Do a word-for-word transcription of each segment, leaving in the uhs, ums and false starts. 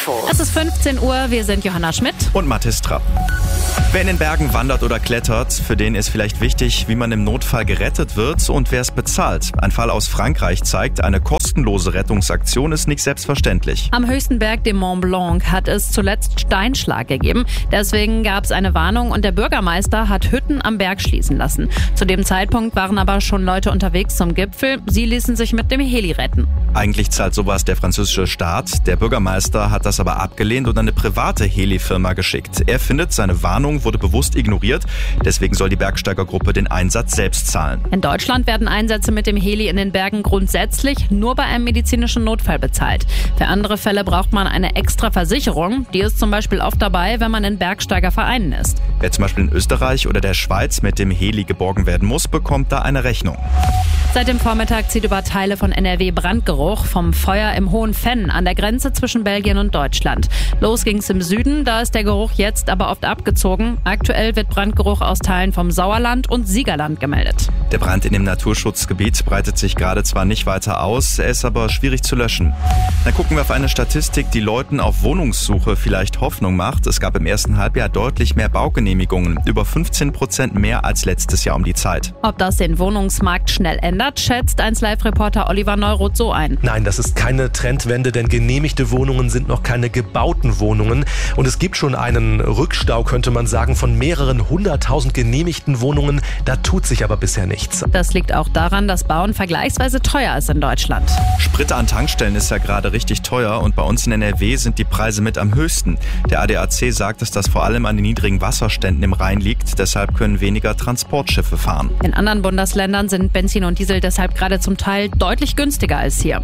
Info. Es ist fünfzehn Uhr, wir sind Johanna Schmidt und Mathis Trapp. Wer in den Bergen wandert oder klettert, für den ist vielleicht wichtig, wie man im Notfall gerettet wird und wer es bezahlt. Ein Fall aus Frankreich zeigt, eine kostenlose Rettungsaktion ist nicht selbstverständlich. Am höchsten Berg, dem Mont Blanc, hat es zuletzt Steinschlag gegeben. Deswegen gab es eine Warnung und der Bürgermeister hat Hütten am Berg schließen lassen. Zu dem Zeitpunkt waren aber schon Leute unterwegs zum Gipfel. Sie ließen sich mit dem Heli retten. Eigentlich zahlt sowas der französische Staat. Der Bürgermeister hat das aber abgelehnt und eine private Heli-Firma geschickt. Er findet, seine Warnung wurde bewusst ignoriert. Deswegen soll die Bergsteigergruppe den Einsatz selbst zahlen. In Deutschland werden Einsätze mit dem Heli in den Bergen grundsätzlich nur bei einem medizinischen Notfall bezahlt. Für andere Fälle braucht man eine extra Versicherung. Die ist zum Beispiel oft dabei, wenn man in Bergsteigervereinen ist. Wer zum Beispiel in Österreich oder der Schweiz mit dem Heli geborgen werden muss, bekommt da eine Rechnung. Seit dem Vormittag zieht über Teile von N R W Brandgeruch vom Feuer im Hohen Venn an der Grenze zwischen Belgien und Deutschland. Los ging's im Süden, da ist der Geruch jetzt aber oft abgezogen. Aktuell wird Brandgeruch aus Teilen vom Sauerland und Siegerland gemeldet. Der Brand in dem Naturschutzgebiet breitet sich gerade zwar nicht weiter aus, er ist aber schwierig zu löschen. Dann gucken wir auf eine Statistik, die Leuten auf Wohnungssuche vielleicht Hoffnung macht. Es gab im ersten Halbjahr deutlich mehr Baugenehmigungen, über fünfzehn Prozent mehr als letztes Jahr um die Zeit. Ob das den Wohnungsmarkt schnell ändert, schätzt eins Live-Reporter Oliver Neuroth so ein. Nein, das ist keine Trendwende, denn genehmigte Wohnungen sind noch keine gebauten Wohnungen. Und es gibt schon einen Rückstau, könnte man sagen, von mehreren hunderttausend genehmigten Wohnungen. Da tut sich aber bisher nichts. Das liegt auch daran, dass Bauen vergleichsweise teuer ist in Deutschland. Sprit an Tankstellen ist ja gerade richtig teuer und bei uns in N R W sind die Preise mit am höchsten. Der A D A C sagt, dass das vor allem an den niedrigen Wasserständen im Rhein liegt. Deshalb können weniger Transportschiffe fahren. In anderen Bundesländern sind Benzin und Diesel deshalb gerade zum Teil deutlich günstiger als hier.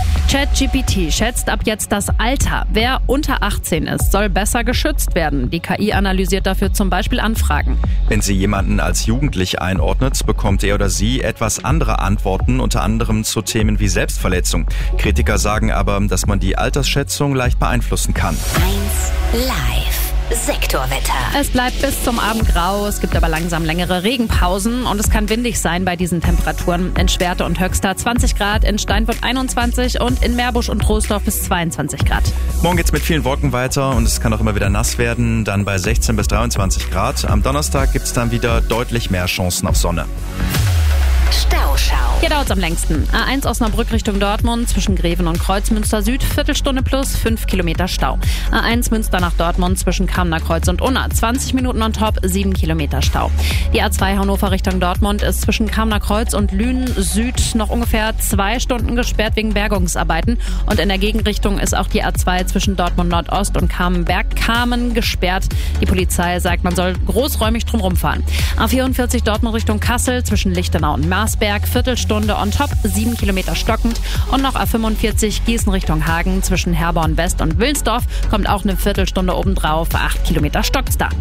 ChatGPT schätzt ab jetzt das Alter. Wer unter achtzehn ist, soll besser geschützt werden. Die K I analysiert dafür zum Beispiel Anfragen. Wenn sie jemanden als jugendlich einordnet, bekommt er oder sie etwas andere Antworten, unter anderem zu Themen wie Selbstverletzung. Kritiker sagen aber, dass man die Altersschätzung leicht beeinflussen kann. eins Live. Sektorwetter. Es bleibt bis zum Abend grau, es gibt aber langsam längere Regenpausen und es kann windig sein bei diesen Temperaturen. In Schwerte und Höxter zwanzig Grad, in Steinfurt einundzwanzig und in Meerbusch und Troisdorf bis zweiundzwanzig Grad. Morgen geht's mit vielen Wolken weiter und es kann auch immer wieder nass werden, dann bei sechzehn bis dreiundzwanzig Grad. Am Donnerstag gibt's dann wieder deutlich mehr Chancen auf Sonne. Stauschau. Hier dauert es am längsten. A eins Osnabrück Richtung Dortmund zwischen Greven und Kreuzmünster Süd, Viertelstunde plus fünf Kilometer Stau. A eins Münster nach Dortmund zwischen Kamener Kreuz und Unna, zwanzig Minuten on top, sieben Kilometer Stau. Die A zwei Hannover Richtung Dortmund ist zwischen Kamener Kreuz und Lünen Süd noch ungefähr zwei Stunden gesperrt wegen Bergungsarbeiten. Und in der Gegenrichtung ist auch die A zwei zwischen Dortmund Nordost und Kamenberg-Kamen gesperrt. Die Polizei sagt, man soll großräumig drumherum fahren. A vierundvierzig Dortmund Richtung Kassel zwischen Lichtenau und Marsberg, Viertelstunde on top, sieben Kilometer stockend. Und noch A fünfundvierzig Gießen Richtung Hagen zwischen Herborn West und Wilnsdorf kommt auch eine Viertelstunde obendrauf, acht Kilometer stockt's da.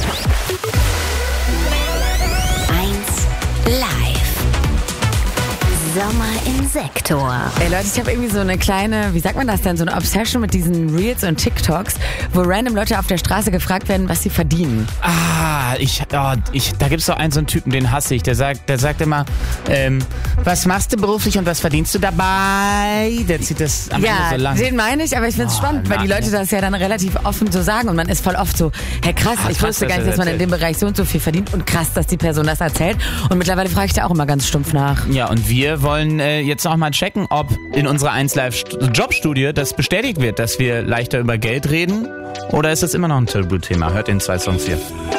eins Live. Sommer im Sektor. Ey Leute, ich habe irgendwie so eine kleine, wie sagt man das denn, so eine Obsession mit diesen Reels und TikToks, wo random Leute auf der Straße gefragt werden, was sie verdienen. Ah, ich, oh, ich, da gibt's so einen, so einen Typen, den hasse ich, der sagt, der sagt immer, ähm, was machst du beruflich und was verdienst du dabei? Der zieht das am Ja, Ende so lang. den meine ich, aber ich find's Oh, spannend, weil die Mann, Leute ey. das ja dann relativ offen so sagen und man ist voll oft so, hey krass, Ah, ich krass, wusste gar dass nicht, er dass man in erzählt. dem Bereich so und so viel verdient und krass, dass die Person das erzählt und mittlerweile frage ich da auch immer ganz stumpf nach. Ja, und wir wollen äh, jetzt auch mal checken, ob in unserer eins Live Jobstudie das bestätigt wird, dass wir leichter über Geld reden, oder ist das immer noch ein Tabuthema? Hört in zwei Songs hier.